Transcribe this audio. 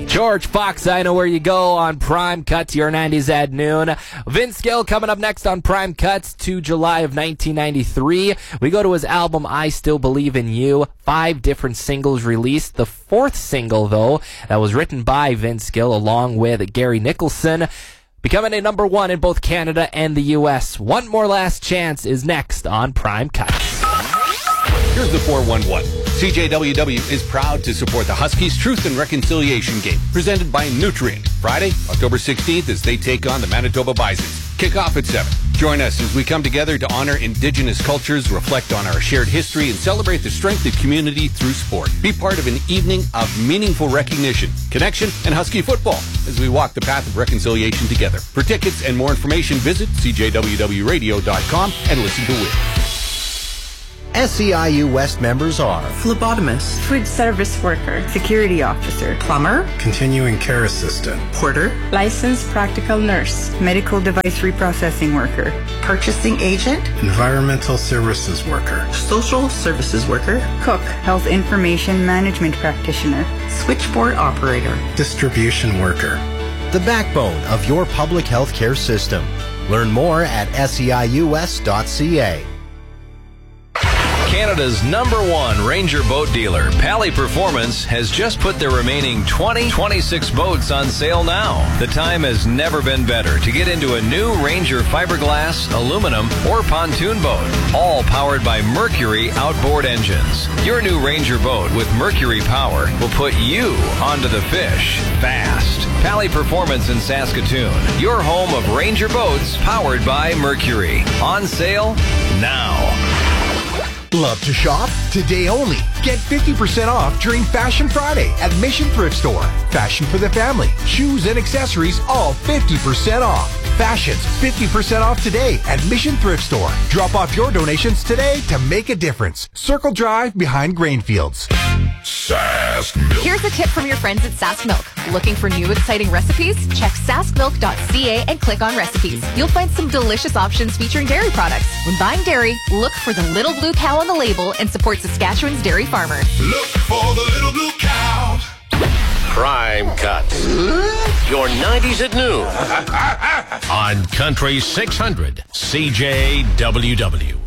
George Fox, I Know Where You Go on Prime Cuts, your 90s at noon. Vince Gill coming up next on Prime Cuts to July of 1993. We go to his album, I Still Believe in You. 5 different singles released. The 4th single, though, that was written by Vince Gill along with Gary Nicholson, becoming a number 1 in both Canada and the U.S. One More Last Chance is next on Prime Cuts. Here's the 411. CJWW is proud to support the Huskies Truth and Reconciliation Game, presented by Nutrient. Friday, October 16th, as they take on the Manitoba Bisons. Kick off at 7. Join us as we come together to honor Indigenous cultures, reflect on our shared history, and celebrate the strength of community through sport. Be part of an evening of meaningful recognition, connection, and Husky football as we walk the path of reconciliation together. For tickets and more information, visit cjwwradio.com and listen to win. SEIU West members are phlebotomist, food service worker, security officer, plumber, continuing care assistant, porter, licensed practical nurse, medical device reprocessing worker, purchasing agent, environmental services worker, social services worker, cook, health information management practitioner, switchboard operator, distribution worker. the backbone of your public health care system. Learn more at seius.ca. Canada's #1 Ranger boat dealer, Pally Performance, has just put their remaining 2026 boats on sale now. The time has never been better to get into a new Ranger fiberglass, aluminum, or pontoon boat, all powered by Mercury outboard engines. Your new Ranger boat with Mercury power will put you onto the fish fast. Pally Performance in Saskatoon, your home of Ranger boats powered by Mercury. On sale now. Love to shop? Today only. Get 50% off during Fashion Friday at Mission Thrift Store. Fashion for the family, shoes and accessories, all 50% off. Fashions, 50% off today at Mission Thrift Store. Drop off your donations today to make a difference. Circle Drive behind Grainfields. Sask Milk. Here's a tip from your friends at Sask Milk. Looking for new exciting recipes? Check saskmilk.ca and click on recipes. You'll find some delicious options featuring dairy products. When buying dairy, look for the little blue cow on the label and support Saskatchewan's dairy farmers. Look for the little blue cow. Prime Cuts. Your 90s at noon. On Country 600 CJWW.